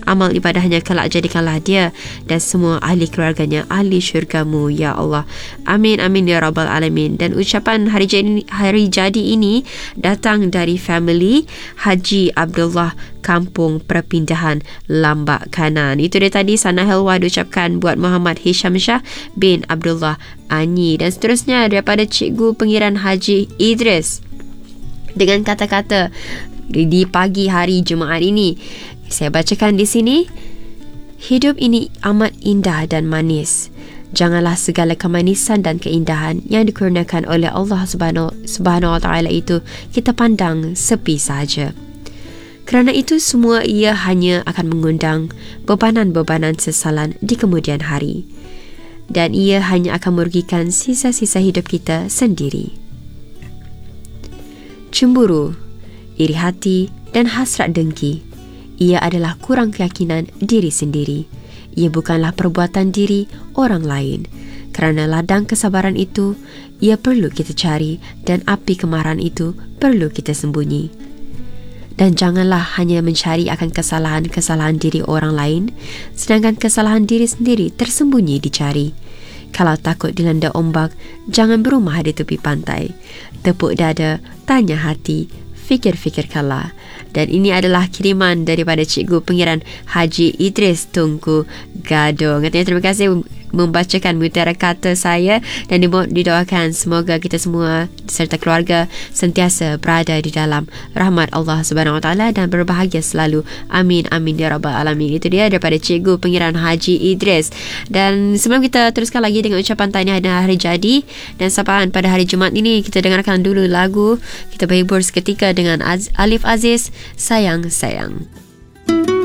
amal ibadahnya kelak jadikanlah dia dan semua ahli keluarganya ahli syurgamu, ya Allah. Amin amin ya rabbal alamin. Dan ucapan hari jadi ini datang dari family Haji Abdullah, Kampung Perpindahan Lambak Kanan. Itu dia tadi Sana Helwa diucapkan buat Muhammad Hisham Shah bin Abdullah Anyi. Dan seterusnya daripada Cikgu Pengiran Haji Idris dengan kata-kata di pagi hari Jumaat ini. Saya bacakan di sini. Hidup ini amat indah dan manis. Janganlah segala kemanisan dan keindahan yang dikurniakan oleh Allah Subhanahu wa taala itu kita pandang sepi saja. Kerana itu semua ia hanya akan mengundang bebanan-bebanan sesalan di kemudian hari. Dan ia hanya akan merugikan sisa-sisa hidup kita sendiri. Cemburu, iri hati dan hasrat dengki, ia adalah kurang keyakinan diri sendiri. Ia bukanlah perbuatan diri orang lain. Kerana ladang kesabaran itu, ia perlu kita cari dan api kemarahan itu perlu kita sembunyi. Dan janganlah hanya mencari akan kesalahan-kesalahan diri orang lain, sedangkan kesalahan diri sendiri tersembunyi dicari. Kalau takut dilanda ombak, jangan berumah di tepi pantai. Tepuk dada, tanya hati, fikir-fikirkanlah. Dan ini adalah kiriman daripada Cikgu Pengiran Haji Idris Tunku Gadong. Katanya terima kasih membacakan mutiara kata saya dan didoakan semoga kita semua serta keluarga sentiasa berada di dalam rahmat Allah Subhanahu wa taala dan berbahagia selalu. Amin amin ya rabbal alamin. Itu dia daripada Cikgu Pengiran Haji Idris. Dan sebelum kita teruskan lagi dengan ucapan tahniah dan hari jadi dan sapaan pada hari Jumaat ini, kita dengarkan dulu lagu. Kita berhibur seketika dengan Alif Aziz, Sayang Sayang.